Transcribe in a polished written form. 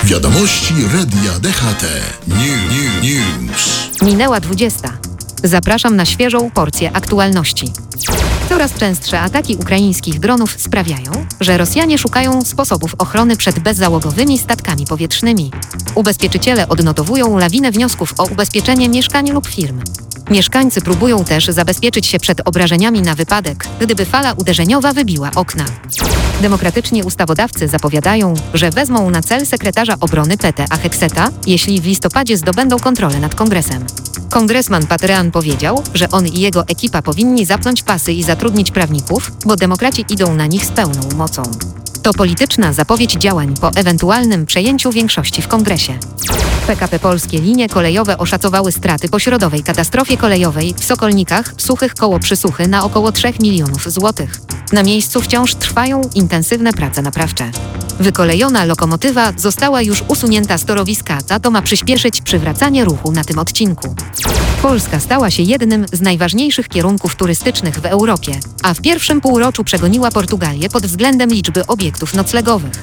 Wiadomości Radia DHT. News. Minęła 20. Zapraszam na świeżą porcję aktualności. Coraz częstsze ataki ukraińskich dronów sprawiają, że Rosjanie szukają sposobów ochrony przed bezzałogowymi statkami powietrznymi. Ubezpieczyciele odnotowują lawinę wniosków o ubezpieczenie mieszkań lub firm. Mieszkańcy próbują też zabezpieczyć się przed obrażeniami na wypadek, gdyby fala uderzeniowa wybiła okna. Demokratyczni ustawodawcy zapowiadają, że wezmą na cel sekretarza obrony Pete Hegseta, jeśli w listopadzie zdobędą kontrolę nad Kongresem. Kongresman Pat Ryan powiedział, że on i jego ekipa powinni zapnąć pasy i zatrudnić prawników, bo demokraci idą na nich z pełną mocą. To polityczna zapowiedź działań po ewentualnym przejęciu większości w Kongresie. PKP Polskie Linie Kolejowe oszacowały straty po środowej katastrofie kolejowej w Sokolnikach, Suchych koło Przysuchy na około 3 milionów złotych. Na miejscu wciąż trwają intensywne prace naprawcze. Wykolejona lokomotywa została już usunięta z torowiska, a to ma przyspieszyć przywracanie ruchu na tym odcinku. Polska stała się jednym z najważniejszych kierunków turystycznych w Europie, a w pierwszym półroczu przegoniła Portugalię pod względem liczby obiektów noclegowych.